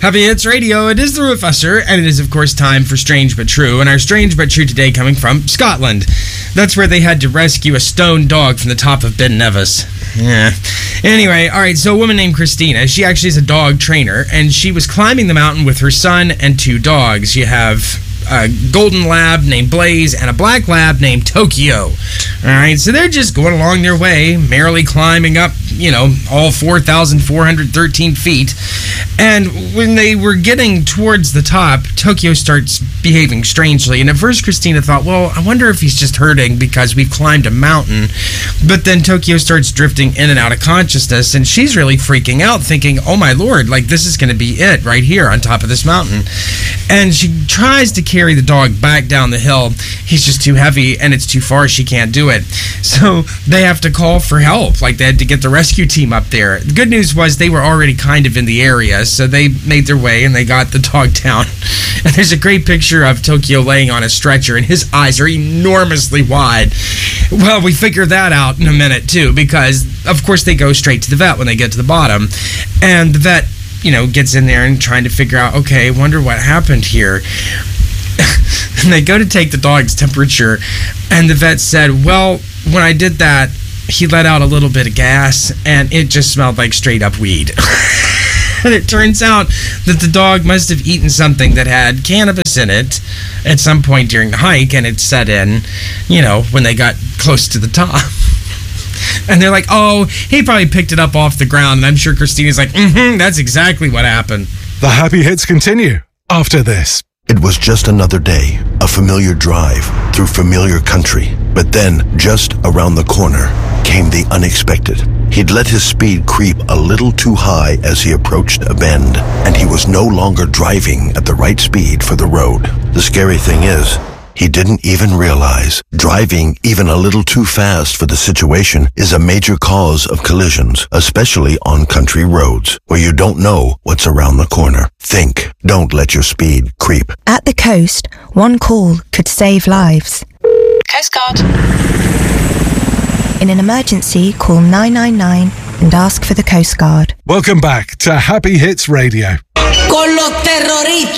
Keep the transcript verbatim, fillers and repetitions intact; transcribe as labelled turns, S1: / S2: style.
S1: Happy Hits Radio, it is the Professor, and it is, of course, time for Strange But True. And our Strange But True today coming from Scotland. That's where they had to rescue a stone dog from the top of Ben Nevis. Yeah. Anyway, all right, so a woman named Christina, she actually is a dog trainer, and she was climbing the mountain with her son and two dogs. You have a golden lab named Blaze and a black lab named Tokyo. All right, so they're just going along their way, merrily climbing up, you know, all four thousand four hundred thirteen feet. And when they were getting towards the top, Tokyo starts behaving strangely. And at first, Christina thought, well, I wonder if he's just hurting because we've climbed a mountain. But then Tokyo starts drifting in and out of consciousness, and she's really freaking out, thinking, oh my lord, like this is going to be it right here on top of this mountain. And she tries to carry the dog back down the hill. He's just too heavy, and it's too far. She can't do it. So they have to call for help. Like, they had to get the rescue team up there. The good news was they were already kind of in the area, so they made their way, and they got the dog down. And there's a great picture of Tokyo laying on a stretcher, and his eyes are enormously wide. Well, we figure that out in a minute, too, because, of course, they go straight to the vet when they get to the bottom. And the vet, you know, gets in there and trying to figure out, okay, wonder what happened here. And they go to take the dog's temperature, and the vet said, well, when I did that, he let out a little bit of gas, and it just smelled like straight up weed. And it turns out that the dog must have eaten something that had cannabis in it at some point during the hike, and it set in, you know, when they got close to the top. And they're like, oh, he probably picked it up off the ground. And I'm sure Christina's like, mm-hmm, that's exactly what happened.
S2: The Happy Hits continue after this.
S3: It was just another day, a familiar drive through familiar country. But then, just around the corner, came the unexpected. He'd let his speed creep a little too high as he approached a bend, and he was no longer driving at the right speed for the road. The scary thing is, he didn't even realize driving even a little too fast for the situation is a major cause of collisions, especially on country roads where you don't know what's around the corner. Think, don't let your speed creep.
S4: At the coast, one call could save lives.
S5: Coast Guard.
S4: In an emergency, call nine nine nine and ask for the Coast Guard.
S2: Welcome back to Happy Hits Radio.
S5: Con los terroristas.